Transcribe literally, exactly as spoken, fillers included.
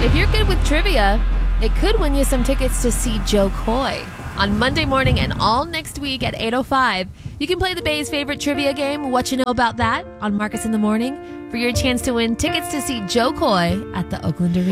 if you're good with trivia, it could win you some tickets to see Joe Coy. On Monday morning and all next week at eight oh five, you can play the Bay's favorite trivia game, What You Know About That, on Marcus in the Morning for your chance to win tickets to see Joe Coy at the Oakland Arena.